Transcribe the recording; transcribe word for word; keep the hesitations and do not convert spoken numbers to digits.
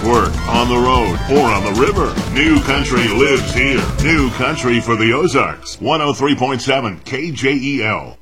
at work, on the road, or on the river. New Country lives here. New Country for the Ozarks. one oh three point seven K J E L.